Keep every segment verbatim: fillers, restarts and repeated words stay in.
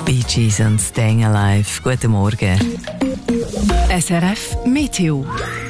Bee Gees und Staying Alive. Guten Morgen. S R F Meteo.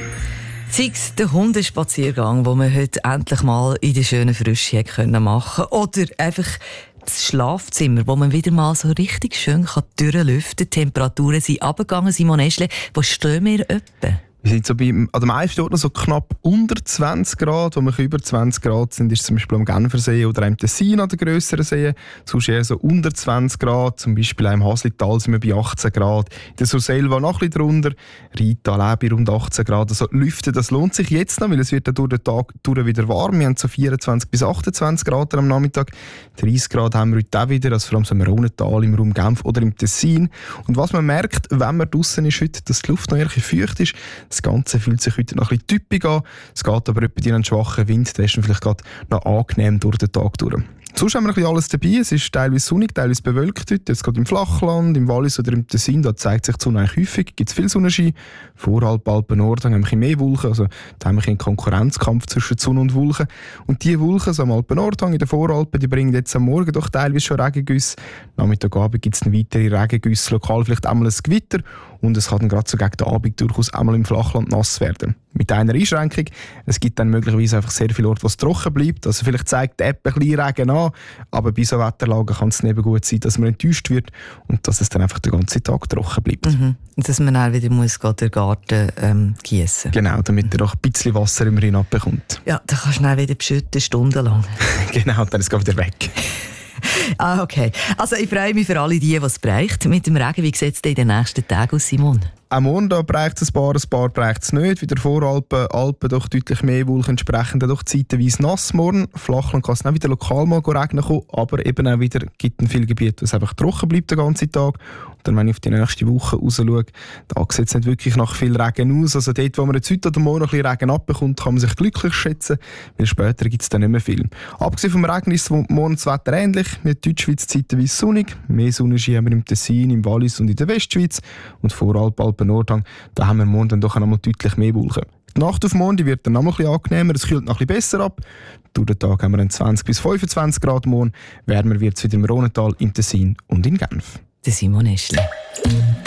Sei es der Hundespaziergang, den wir heute endlich mal in der schönen Frische machen können. Oder einfach das Schlafzimmer, wo man wieder mal so richtig schön durchlüften kann. Die Temperaturen sind runtergegangen. Simon Eschle, wo stehen wir etwa? Wir sind so bei, an den meisten Orten so knapp unter zwanzig Grad. Wo wir über zwanzig Grad sind, ist zum Beispiel am Genfersee oder im Tessin an den grösseren Seen. Sonst eher so unter zwanzig Grad. Zum Beispiel auch im Haslital sind wir bei achtzehn Grad. In der Surselva noch ein bisschen drunter. Rital auch bei rund achtzehn Grad. Also lüften, das lohnt sich jetzt noch, weil es wird dann durch den Tag durch wieder warm. Wir haben so vierundzwanzig bis achtundzwanzig Grad am Nachmittag. dreißig Grad haben wir heute auch wieder, also vor allem so im Rhônetal, im Raum Genf oder im Tessin. Und was man merkt, wenn man draussen ist heute, dass die Luft noch eher feucht ist. Das Ganze fühlt sich heute noch ein bisschen typisch an. Es geht aber etwa in einen schwachen Wind, der ist dann vielleicht gerade noch angenehm durch den Tag durch. Sonst haben wir ein bisschen alles dabei. Es ist teilweise sonnig, teilweise bewölkt heute. Jetzt gerade im Flachland, im Wallis oder im Tessin, da zeigt sich die Sonne eigentlich häufig. Gibt es viel Sonnenschein. Voralp, Alpen, Nord haben wir ein bisschen mehr Wolken. Also da haben wir einen Konkurrenzkampf zwischen Sonne und Wolken. Und diese Wolken, so am Alpen Nordhang, in den Voralpen, die bringen jetzt am Morgen doch teilweise schon Regengüsse. Nachmittagabend gibt es dann weitere Regengüsse, lokal vielleicht einmal ein Gewitter. Und es kann dann gerade so gegen den Abend durchaus einmal im Flachland nass werden. Mit einer Einschränkung, es gibt dann möglicherweise einfach sehr viele Orte, wo es trocken bleibt. Also vielleicht zeigt die App ein bisschen Regen an, aber bei so Wetterlagen kann es eben gut sein, dass man enttäuscht wird und dass es dann einfach den ganzen Tag trocken bleibt. Mhm. Und dass man dann wieder muss den Garten ähm, gießen. Genau, damit er auch ein bisschen Wasser im Rhein abbekommt. Ja, dann kannst du dann wieder beschütten, stundenlang. Genau, dann ist es wieder weg. Ah, okay. Also ich freue mich für alle die, die es bereicht. Mit dem Regen, wie sieht es denn in den nächsten Tagen aus, Simon? Am Morgen bräuchte es ein paar, ein paar bräuchte es nicht. Wieder Voralpen, Alpen doch deutlich mehr Wolken, entsprechend doch zeitweise nass morgen. Flachland kann es dann wieder lokal mal regnen kommen, aber eben auch wieder gibt es viele Gebiete, wo es einfach trocken bleibt den ganzen Tag. Und dann, wenn ich auf die nächste Woche raus schaue, da sieht es nicht wirklich nach viel Regen aus. Also dort, wo man jetzt heute oder morgen noch ein bisschen Regen abbekommt, kann man sich glücklich schätzen, weil später gibt es dann nicht mehr viel. Abgesehen vom Regen ist morgen das Wetter ähnlich. Mit Deutschschweiz zeitweise sonnig. Mehr Sonnenschein haben wir im Tessin, im Wallis und in der Westschweiz. Und Voralp, Alpen, Nordhang, da haben wir morgen dann doch einmal deutlich mehr Wolken. Die Nacht auf morgen wird dann noch ein bisschen angenehmer, es kühlt noch ein bisschen besser ab. Durch den Tag haben wir dann zwanzig bis fünfundzwanzig Grad morgen. Wärmer wird es wieder im Rhônetal, im Tessin und in Genf. Der Simon Eschle.